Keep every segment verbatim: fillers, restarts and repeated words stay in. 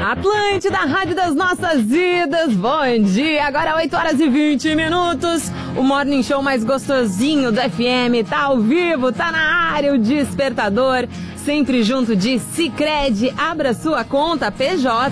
Atlântida, rádio das nossas vidas, bom dia, agora oito horas e vinte minutos, o Morning Show mais gostosinho do F M, tá ao vivo, tá na área, o Despertador, sempre junto de Sicredi, abra sua conta P J.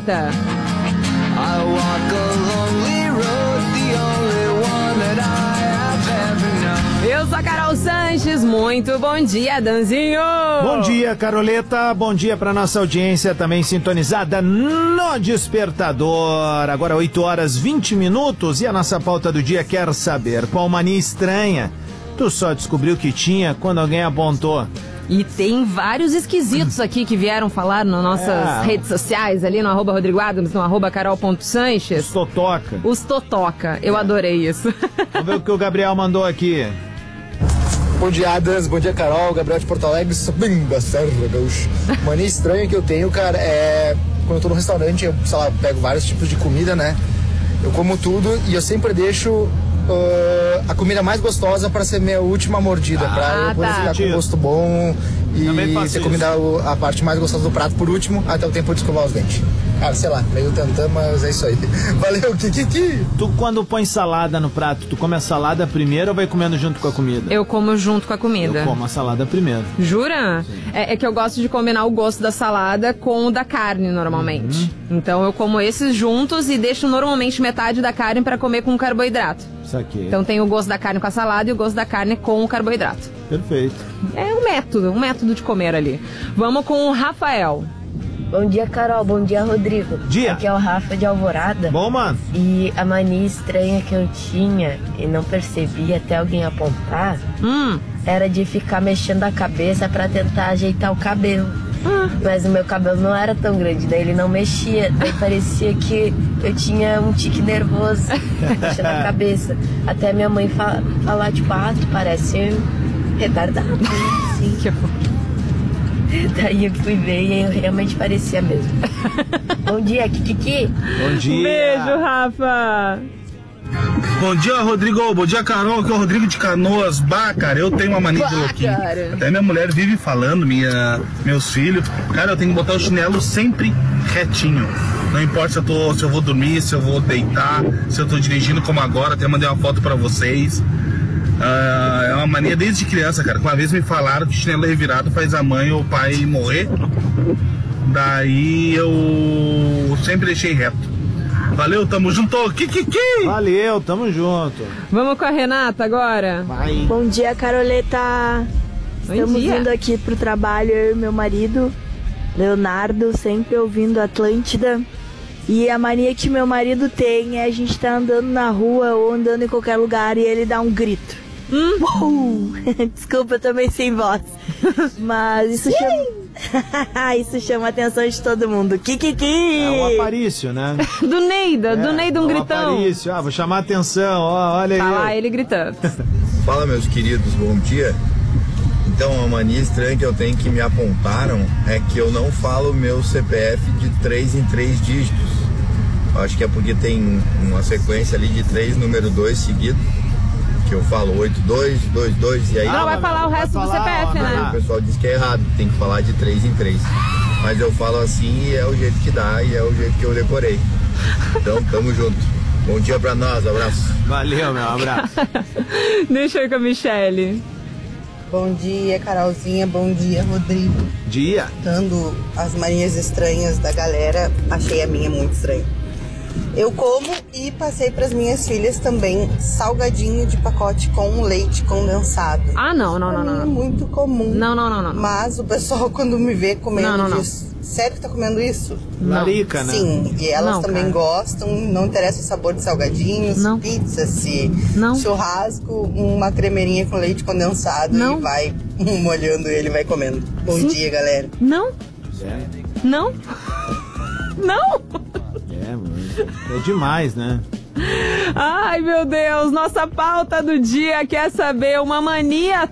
I walk a lonely road, the only one that I have ever known. Eu sou a Carol Sanches, muito bom dia, Danzinho! Bom dia, Caroleta, bom dia pra nossa audiência também sintonizada no Despertador. Agora oito horas e vinte minutos e a nossa pauta do dia quer saber qual mania estranha tu só descobriu que tinha quando alguém apontou. E tem vários esquisitos aqui que vieram falar nas nossas é. redes sociais, ali no arroba Rodrigo Adams, no arroba carol.sanches. Os totoca. Os totoca, eu é. adorei isso. Vamos ver o que o Gabriel mandou aqui. Bom dia, Adams, bom dia, Carol, Gabriel de Porto Alegre, bem da Serra Gaúcha. Mania estranha que eu tenho, cara, é quando eu tô no restaurante, eu, sei lá, pego vários tipos de comida, né? Eu como tudo e eu sempre deixo Uh, a comida mais gostosa para ser minha última mordida, ah, pra eu poder tá. ficar com gosto bom e ter comida a parte mais gostosa do prato por último, até o tempo de escovar os dentes. Cara, sei lá, meio tantã, mas é isso aí. Valeu, Kikiki! Tu, quando põe salada no prato, tu come a salada primeiro ou vai comendo junto com a comida? Eu como junto com a comida. Eu como a salada primeiro. Jura? É, é que eu gosto de combinar o gosto da salada com o da carne, normalmente. Uhum. Então eu como esses juntos e deixo normalmente metade da carne para comer com carboidrato. Isso aqui. Então tem o gosto da carne com a salada e o gosto da carne com o carboidrato. Perfeito. É um método, um método de comer ali. Vamos com o Rafael. Bom dia, Carol. Bom dia, Rodrigo. Dia. Aqui é o Rafa de Alvorada. Bom, mano. E a mania estranha que eu tinha e não percebi até alguém apontar hum. era de ficar mexendo a cabeça pra tentar ajeitar o cabelo. Hum. Mas o meu cabelo não era tão grande, daí ele não mexia. Daí parecia que eu tinha um tique nervoso mexendo a cabeça. Até minha mãe fala, falar, tipo, ah, tu parece retardado. Assim. Que bom. Daí eu fui ver e eu realmente parecia mesmo. Bom dia, Kikiki. Bom dia. Beijo, Rafa. Bom dia, Rodrigo. Bom dia, Carol. Aqui é o Rodrigo de Canoas. Bah, cara, eu tenho uma mania de louquinho. Até minha mulher vive falando, minha, meus filhos. Cara, eu tenho que botar o chinelo sempre retinho. Não importa se eu, tô, se eu vou dormir, se eu vou deitar, se eu tô dirigindo como agora. Até mandei uma foto pra vocês. Uh, é uma mania desde criança, cara. Uma vez me falaram que chinelo revirado faz a mãe ou o pai morrer. Daí eu sempre deixei reto. Valeu, tamo junto. Kikiki! Valeu, tamo junto. Vamos com a Renata agora? Vai. Bom dia, Caroleta. Bom Estamos dia. indo aqui pro trabalho, eu e meu marido, Leonardo, sempre ouvindo Atlântida. E a mania que meu marido tem é a gente tá andando na rua ou andando em qualquer lugar e ele dá um grito. Hum. Desculpa, eu também sem voz. Mas isso chama... isso chama a atenção de todo mundo. Kikiki! É um aparício, né? Do Neida, é, do Neida um é um gritão. Aparício. Ah, vou chamar a atenção, ó, olha aí. Tá lá ele gritando. Fala, meus queridos, bom dia. Então, uma mania estranha que eu tenho que me apontaram é que eu não falo meu C P F de três em três dígitos. Acho que é porque tem uma sequência ali de três, número dois seguido. Que eu falo oito dois, dois dois e aí... Não, vai falar o resto do C P F, né? O pessoal diz que é errado, tem que falar de três em três. Mas eu falo assim e é o jeito que dá e é o jeito que eu decorei. Então, tamo junto. Bom dia pra nós, abraço. Valeu, meu abraço. Deixa eu ir com a Michele. Bom dia, Carolzinha. Bom dia, Rodrigo. Dia. Dando as manias estranhas da galera, achei a minha muito estranha. Eu como e passei para as minhas filhas também salgadinho de pacote com leite condensado. Ah, não, não, não, não. É muito comum. Não, não, não, não. Mas o pessoal quando me vê comendo não, não, não. diz, sério que tá comendo isso? Larica, né? Sim, e elas não, também cara. gostam, não interessa o sabor de salgadinhos, não. pizza, se não. churrasco, uma cremeirinha com leite condensado não. e vai molhando ele, vai comendo. Bom Sim. dia, galera. Não. É. Não. Não. É, mano. É demais, né? Ai, meu Deus, nossa pauta do dia quer saber uma mania